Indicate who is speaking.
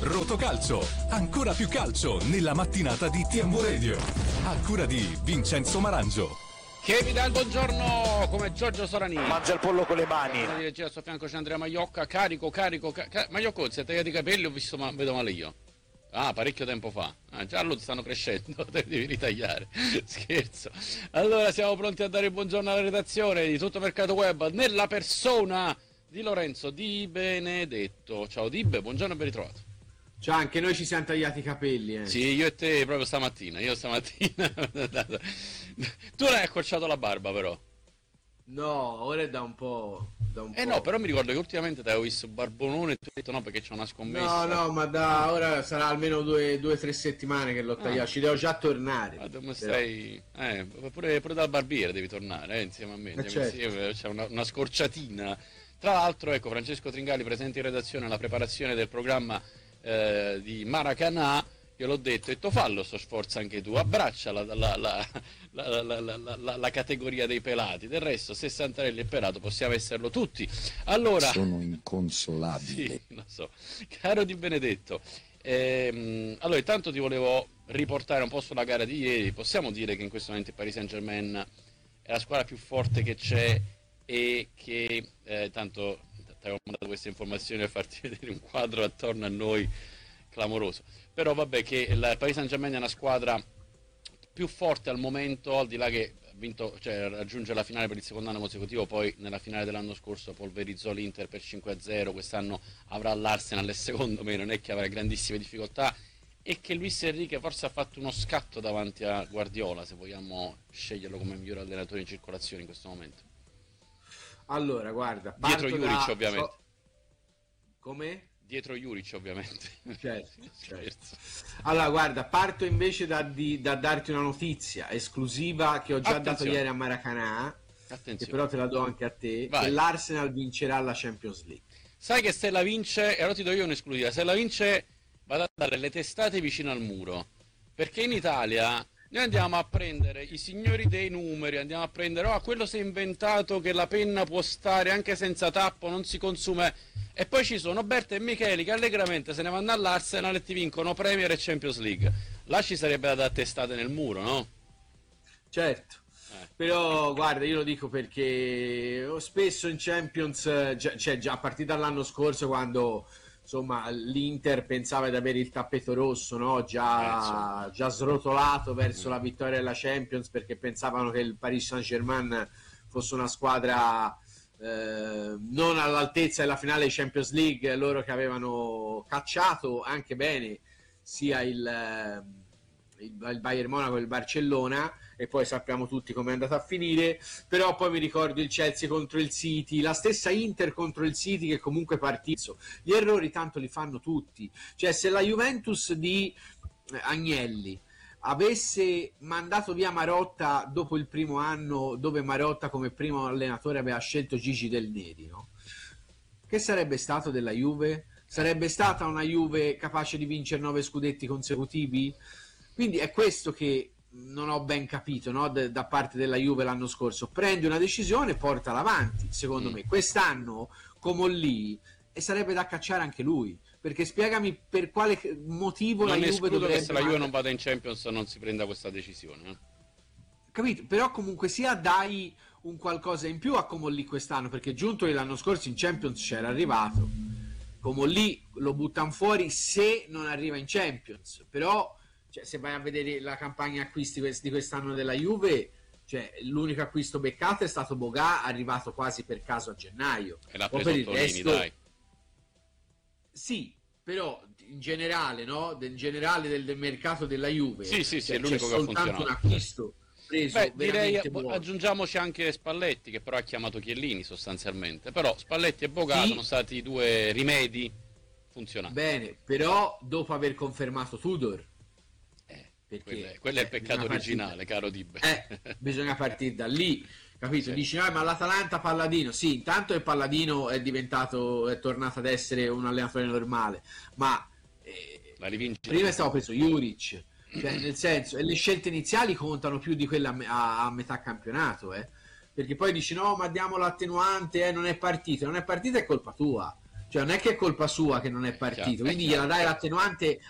Speaker 1: Rotocalcio, ancora più calcio nella mattinata di TMW Radio. A cura di Vincenzo Marangio.
Speaker 2: Che vi dà il buongiorno come Giorgio Soranini.
Speaker 3: Mangia il pollo con le mani.
Speaker 2: Di regia a suo fianco c'è Andrea Maiocca, carico. Maiocco, si è tagliato i capelli, ho visto, ma vedo male io. Ah, parecchio tempo fa. Già lo stanno crescendo, te li devi ritagliare. Scherzo. Allora siamo pronti a dare il buongiorno alla redazione di Tutto Mercato Web nella persona di Lorenzo Di Benedetto. Ciao Dibbe, buongiorno e ben ritrovato.
Speaker 4: Ciao, anche noi ci siamo tagliati i capelli.
Speaker 2: Sì, io e te proprio stamattina. Tu l'hai accorciato la barba però.
Speaker 4: No, ora è da un po'.
Speaker 2: No, però mi ricordo che ultimamente ti avevo visto barbonone e tu hai detto no perché c'è una scommessa.
Speaker 4: No, ma da ora sarà almeno 2 o 3 settimane che l'ho tagliato, ci devo già tornare.
Speaker 2: Ma come stai? Pure dal barbiere devi tornare, insieme a me.
Speaker 4: Certo.
Speaker 2: C'è una scorciatina. Tra l'altro, ecco, Francesco Tringali presente in redazione alla preparazione del programma di Maracanã. Io l'ho detto fallo sto sforzo anche tu, abbraccia la categoria dei pelati, del resto se Santarelli è pelato possiamo esserlo tutti. Allora,
Speaker 5: sono inconsolabile.
Speaker 2: Sì, lo so. Caro Di Benedetto, allora intanto ti volevo riportare un po' sulla gara di ieri. Possiamo dire che in questo momento il Paris Saint-Germain è la squadra più forte che c'è e che tanto ti avevo mandato queste informazioni per farti vedere un quadro attorno a noi clamoroso, però vabbè, che il Paris Saint-Germain è una squadra più forte al momento, al di là che ha vinto, cioè raggiunge la finale per il secondo anno consecutivo, poi nella finale dell'anno scorso polverizzò l'Inter per 5-0, quest'anno avrà l'Arsenal e secondo me non è che avrà grandissime difficoltà, e che Luis Enrique forse ha fatto uno scatto davanti a Guardiola, se vogliamo sceglierlo come miglior allenatore in circolazione in questo momento.
Speaker 4: Allora, guarda,
Speaker 2: dietro Juric ovviamente.
Speaker 4: Come?
Speaker 2: Dietro Juric ovviamente.
Speaker 4: Certo. Allora guarda, parto invece da darti una notizia esclusiva che ho già dato ieri a Maracanã. Che però te la do anche a te.
Speaker 2: Vai.
Speaker 4: Che l'Arsenal vincerà la Champions League.
Speaker 2: Sai che se la vince, e allora ti do io un'esclusiva, se la vince vado a dare le testate vicino al muro, perché in Italia noi andiamo a prendere i signori dei numeri, andiamo a prendere quello si è inventato che la penna può stare anche senza tappo, non si consuma. E poi ci sono Berta e Micheli che allegramente se ne vanno all'Arsenal e ti vincono Premier e Champions League. Là ci sarebbe da dare testate nel muro, no?
Speaker 4: Certo. Però guarda, io lo dico perché spesso in Champions, cioè già a partire dall'anno scorso, quando insomma l'Inter pensava di avere il tappeto rosso, no? già srotolato verso la vittoria della Champions, perché pensavano che il Paris Saint-Germain fosse una squadra non all'altezza della finale di Champions League, loro che avevano cacciato anche bene sia il Bayern Monaco e il Barcellona, e poi sappiamo tutti come è andata a finire. Però poi mi ricordo il Chelsea contro il City, la stessa Inter contro il City che comunque partito. Gli errori tanto li fanno tutti, cioè se la Juventus di Agnelli avesse mandato via Marotta dopo il primo anno, dove Marotta come primo allenatore aveva scelto Gigi Del Neri, no? Che sarebbe stato della Juve? Sarebbe stata una Juve capace di vincere 9 scudetti consecutivi? Quindi è questo che non ho ben capito, no? Da parte della Juve l'anno scorso. Prende una decisione e portala avanti, secondo me. Quest'anno, come lì, e sarebbe da cacciare anche lui, perché spiegami per quale motivo
Speaker 2: non
Speaker 4: la Juve dovrebbe...
Speaker 2: che se la Juve non vada in Champions non si prenda questa decisione,
Speaker 4: Capito? Però comunque sia dai un qualcosa in più a Comolli quest'anno, perché Giuntoli l'anno scorso in Champions c'era arrivato, Comolli lo buttano fuori se non arriva in Champions. Però cioè, se vai a vedere la campagna acquisti di quest'anno della Juve, cioè l'unico acquisto beccato è stato Bogà, arrivato quasi per caso a gennaio,
Speaker 2: e l'ha preso Tonini, dai.
Speaker 4: Sì, però in generale, no? In generale del mercato della Juve,
Speaker 2: sì,
Speaker 4: cioè,
Speaker 2: è l'unico che ha funzionato.
Speaker 4: Un acquisto preso.
Speaker 2: Beh, direi
Speaker 4: buono.
Speaker 2: Aggiungiamoci anche Spalletti, che però ha chiamato Chiellini sostanzialmente. Però Spalletti e Bogà sono stati 2 rimedi funzionanti.
Speaker 4: Bene, però dopo aver confermato Tudor, perché
Speaker 2: quello è il peccato originale, caro Dibbe.
Speaker 4: Bisogna partire da lì, capito?
Speaker 2: Sì.
Speaker 4: Dici, ma l'Atalanta Palladino, sì, intanto il Palladino è tornato ad essere un allenatore normale, ma prima è stato preso Juric, cioè nel senso, e le scelte iniziali contano più di quelle a metà campionato, perché poi dici no, ma diamo l'attenuante, non è partita è colpa tua. Cioè non è che è colpa sua che non è partito,
Speaker 2: Chiaro,
Speaker 4: quindi
Speaker 2: chiaro.
Speaker 4: gliela dai l'attenuante